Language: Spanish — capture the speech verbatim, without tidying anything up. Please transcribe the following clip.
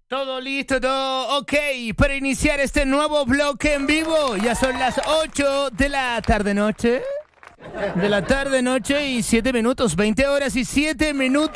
Todo listo, todo ok para iniciar este nuevo bloque en vivo. Ya son las ocho de la tarde-noche. De la tarde-noche y siete minutos, veinte horas y siete minutos.